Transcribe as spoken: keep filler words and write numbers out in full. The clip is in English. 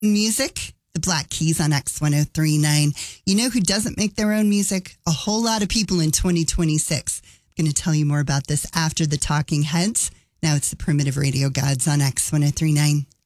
Music, the Black Keys on X one oh three point nine. You know who doesn't make their own music? A whole lot of people in twenty twenty-six. I'm going to tell you more about this after the Talking Heads. Now it's the Primitive Radio Gods on X one oh three point nine.